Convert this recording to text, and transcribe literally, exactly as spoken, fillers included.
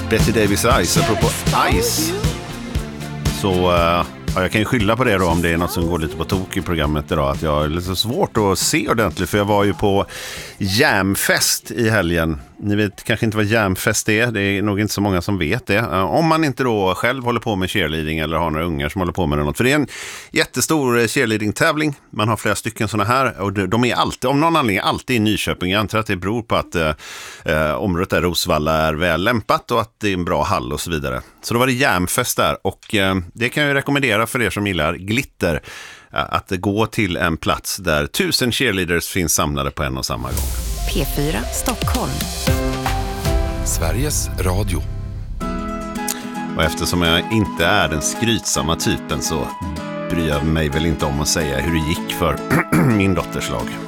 Betty Davis Ice, apropå Ice. Så uh, ja, jag kan ju skylla på det då om det är något som går lite på tok i programmet idag. Att jag har lite svårt att se ordentligt, för jag var ju på Jamfest i helgen. Ni vet kanske inte vad Jamfest är, det är nog inte så många som vet det. Uh, om man inte då själv håller på med cheerleading eller har några ungar som håller på med något. För det är en jättestor cheerleading-tävling. Man har flera stycken sådana här och de är alltid, om någon anledning, alltid i Nyköping. Jag antar att det beror på att uh, uh, området där Rosvalla är väl lämpat och att det är en bra hall och så vidare. Så då var det Jamfest där och uh, det kan jag rekommendera för er som gillar glitter uh, att gå till en plats där tusen cheerleaders finns samlade på en och samma gång. P fyra Stockholm. Sveriges Radio. Och eftersom jag inte är den skrytsamma typen så bryr jag mig väl inte om att säga hur det gick för min dotters lag.